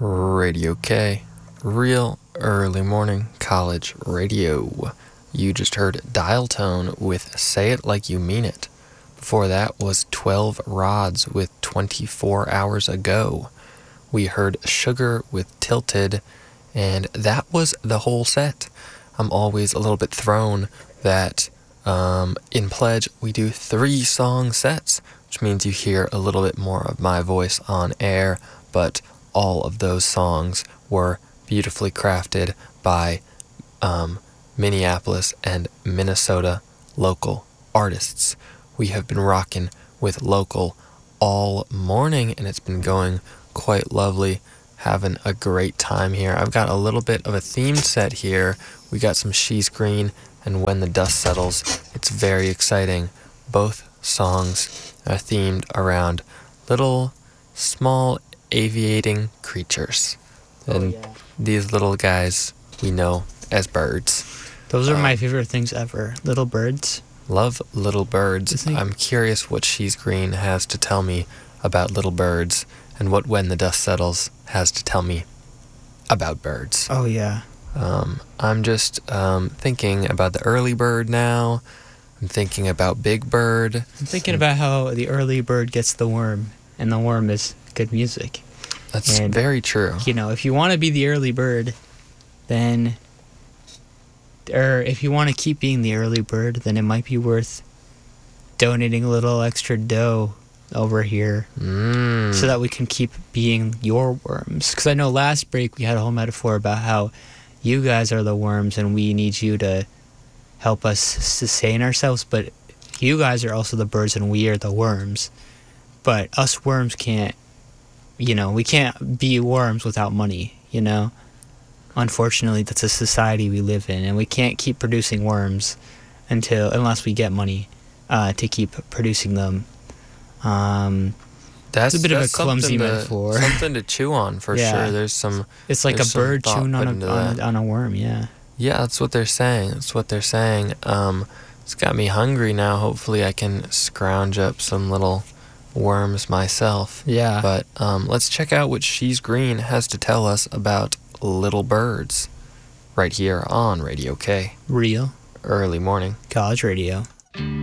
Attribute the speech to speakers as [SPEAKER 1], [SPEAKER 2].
[SPEAKER 1] Radio K, real early morning college radio. You just heard Dial Tone with Say It Like You Mean It. Before that was 12 Rods with 24 Hours Ago. We heard Sugar with Tilted, and that was the whole set. I'm always a little bit thrown that in Pledge we do 3-song sets, which means you hear a little bit more of my voice on air, but all of those songs were beautifully crafted by Minneapolis and Minnesota local artists. We have been rocking with local all morning, and it's been going quite lovely, having a great time here. I've got a little bit of a themed set here. We got some She's Green and When the Dust Settles. It's very exciting. Both songs are themed around little, small, aviating creatures. And these little guys we know as birds.
[SPEAKER 2] Those are my favorite things ever. Little birds.
[SPEAKER 1] Love little birds. I'm curious what She's Green has to tell me about little birds, and what When the Dust Settles has to tell me about birds.
[SPEAKER 2] Oh, yeah.
[SPEAKER 1] I'm just thinking about the early bird now. I'm thinking about Big Bird.
[SPEAKER 2] I'm thinking about how the early bird gets the worm, and the worm is good music.
[SPEAKER 1] That's very true.
[SPEAKER 2] You know, if you want to be the early bird, then... Or if you want to keep being the early bird, then it might be worth donating a little extra dough over here so that we can keep being your worms. Because I know last break we had a whole metaphor about how you guys are the worms and we need you to help us sustain ourselves, but you guys are also the birds and we are the worms. But us worms can't, we can't be worms without money, Unfortunately, that's a society we live in, and we can't keep producing worms unless we get money to keep producing them.
[SPEAKER 1] That's
[SPEAKER 2] a bit of a clumsy metaphor.
[SPEAKER 1] Something to chew on for sure. There's some.
[SPEAKER 2] It's like a bird chewing on a worm. Yeah.
[SPEAKER 1] Yeah, that's what they're saying. It's got me hungry now. Hopefully, I can scrounge up some little worms myself.
[SPEAKER 2] Yeah.
[SPEAKER 1] But let's check out what She's Green has to tell us about little birds, right here on Radio K.
[SPEAKER 2] Real
[SPEAKER 1] early morning
[SPEAKER 2] college radio.